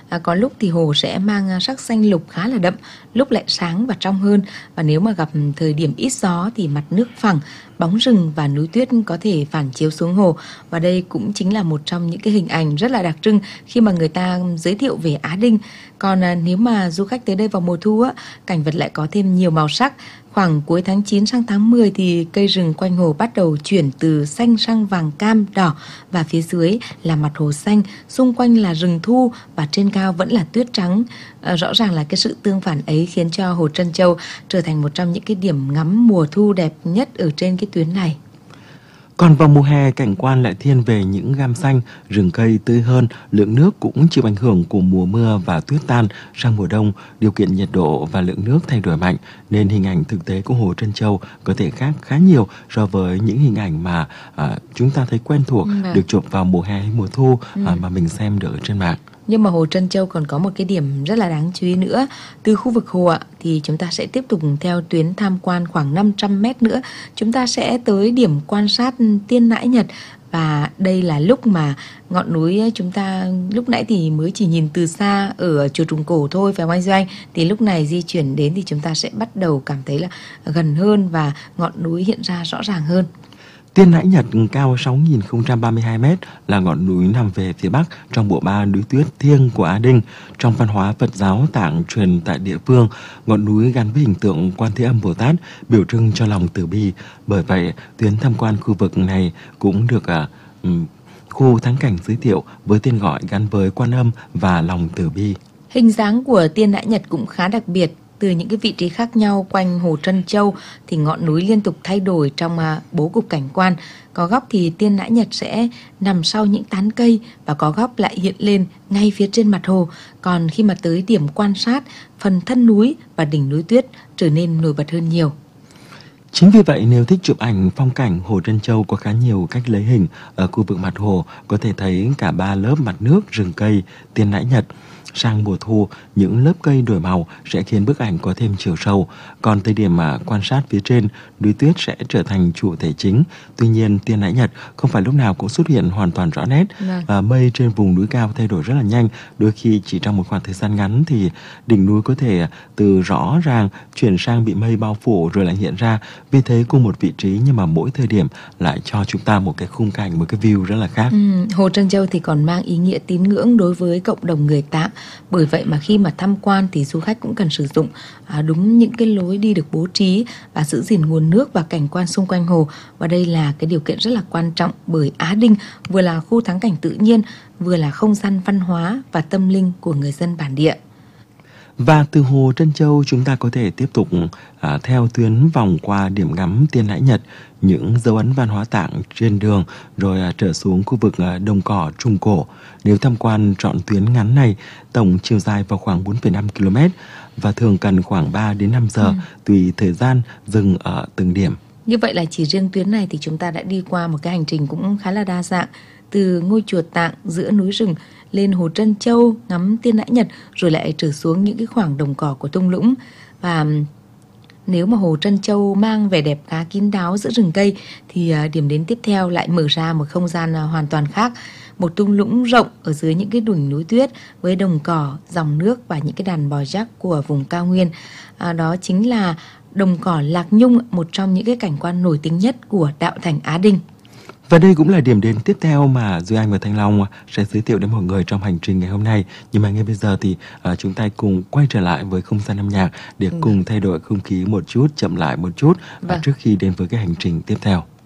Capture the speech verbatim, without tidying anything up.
À, có lúc thì hồ sẽ mang sắc xanh lục khá là đậm, lúc lại sáng và trong hơn. Và nếu mà gặp thời điểm ít gió thì mặt nước phẳng, bóng rừng và núi tuyết có thể phản chiếu xuống hồ. Và đây cũng chính là một trong những cái hình ảnh rất là đặc trưng khi mà người ta giới thiệu về Á Đinh. Còn à, nếu mà du khách tới đây vào mùa thu á, cảnh vật lại có thêm nhiều màu sắc. Khoảng cuối tháng chín sang tháng mười thì cây rừng quanh hồ bắt đầu chuyển từ xanh sang vàng cam đỏ, và phía dưới là mặt hồ xanh, xung quanh là rừng thu và trên cao vẫn là tuyết trắng. À, rõ ràng là cái sự tương phản ấy khiến cho hồ Trân Châu trở thành một trong những cái điểm ngắm mùa thu đẹp nhất ở trên cái tuyến này. Còn vào mùa hè, cảnh quan lại thiên về những gam xanh, rừng cây tươi hơn, lượng nước cũng chịu ảnh hưởng của mùa mưa và tuyết tan. Sang mùa đông, điều kiện nhiệt độ và lượng nước thay đổi mạnh, nên hình ảnh thực tế của hồ Trân Châu có thể khác khá nhiều so với những hình ảnh mà à, chúng ta thấy quen thuộc, ừ. được chụp vào mùa hè hay mùa thu ừ. à, mà mình xem được ở trên mạng. Nhưng mà hồ Trân Châu còn có một cái điểm rất là đáng chú ý nữa. Từ khu vực hồ ạ, thì chúng ta sẽ tiếp tục theo tuyến tham quan khoảng năm trăm mét nữa. Chúng ta sẽ tới điểm quan sát Tiên Nãi Nhật. Và đây là lúc mà ngọn núi chúng ta lúc nãy thì mới chỉ nhìn từ xa ở chùa Trùng Cổ thôi, phải không anh Duy Anh? Thì lúc này di chuyển đến thì chúng ta sẽ bắt đầu cảm thấy là gần hơn và ngọn núi hiện ra rõ ràng hơn. Tiên Nãi Nhật cao sáu nghìn không trăm ba mươi hai mét, là ngọn núi nằm về phía bắc trong bộ ba núi tuyết thiêng của Á Đinh. Trong văn hóa Phật giáo Tạng truyền tại địa phương, ngọn núi gắn với hình tượng Quan Thế Âm Bồ Tát, biểu trưng cho lòng từ bi. Bởi vậy, tuyến tham quan khu vực này cũng được uh, khu thắng cảnh giới thiệu với tên gọi gắn với Quan Âm và lòng từ bi. Hình dáng của Tiên Nãi Nhật cũng khá đặc biệt. Từ những cái vị trí khác nhau quanh hồ Trân Châu thì ngọn núi liên tục thay đổi trong uh, bố cục cảnh quan. Có góc thì Tiên Nãi Nhật sẽ nằm sau những tán cây, và có góc lại hiện lên ngay phía trên mặt hồ. Còn khi mà tới điểm quan sát, phần thân núi và đỉnh núi tuyết trở nên nổi bật hơn nhiều. Chính vì vậy, nếu thích chụp ảnh phong cảnh, hồ Trân Châu có khá nhiều cách lấy hình. Ở khu vực mặt hồ có thể thấy cả ba lớp mặt nước, rừng cây, Tiên Nãi Nhật. Sang mùa thu, những lớp cây đổi màu sẽ khiến bức ảnh có thêm chiều sâu. Còn thời điểm mà quan sát phía trên, núi tuyết sẽ trở thành chủ thể chính. Tuy nhiên, Tiên Nãi Nhật không phải lúc nào cũng xuất hiện hoàn toàn rõ nét. À, mây trên vùng núi cao thay đổi rất là nhanh. Đôi khi chỉ trong một khoảng thời gian ngắn thì đỉnh núi có thể từ rõ ràng chuyển sang bị mây bao phủ rồi lại hiện ra. Vì thế, cùng một vị trí nhưng mà mỗi thời điểm lại cho chúng ta một cái khung cảnh, một cái view rất là khác. Ừ, hồ Trân Châu thì còn mang ý nghĩa tín ngưỡng đối với cộng đồng người Tạng. Bởi vậy mà khi mà tham quan thì du khách cũng cần sử dụng à, đúng những cái lối đi được bố trí và giữ gìn nguồn nước và cảnh quan xung quanh hồ. Và đây là cái điều kiện rất là quan trọng, bởi Á Đinh vừa là khu thắng cảnh tự nhiên, vừa là không gian văn hóa và tâm linh của người dân bản địa. Và từ hồ Trân Châu chúng ta có thể tiếp tục à, theo tuyến vòng qua điểm ngắm Tiên Nãi Nhật, những dấu ấn văn hóa Tạng trên đường, rồi à, trở xuống khu vực à, Đồng Cỏ, Trùng Cổ. Nếu tham quan trọn tuyến ngắn này, tổng chiều dài vào khoảng bốn phẩy năm ki lô mét và thường cần khoảng ba đến năm giờ, ừ. tùy thời gian dừng ở từng điểm. Như vậy là chỉ riêng tuyến này thì chúng ta đã đi qua một cái hành trình cũng khá là đa dạng. Từ ngôi chùa Tạng giữa núi rừng, lên hồ Trân Châu ngắm Tiên Nãi Nhật, rồi lại trở xuống những cái khoảng đồng cỏ của thung lũng. Và nếu mà hồ Trân Châu mang vẻ đẹp khá kín đáo giữa rừng cây thì điểm đến tiếp theo lại mở ra một không gian hoàn toàn khác. Một thung lũng rộng ở dưới những cái đỉnh núi tuyết với đồng cỏ, dòng nước và những cái đàn bò giác của vùng cao nguyên. À, đó chính là đồng cỏ Lạc Nhung, một trong những cái cảnh quan nổi tiếng nhất của đạo thành Á Đinh. Và đây cũng là điểm đến tiếp theo mà Duy Anh và Thanh Long sẽ giới thiệu đến mọi người trong hành trình ngày hôm nay. Nhưng mà ngay bây giờ thì uh, chúng ta cùng quay trở lại với không gian âm nhạc để ừ. cùng thay đổi không khí một chút, chậm lại một chút, và trước khi đến với cái hành trình tiếp theo.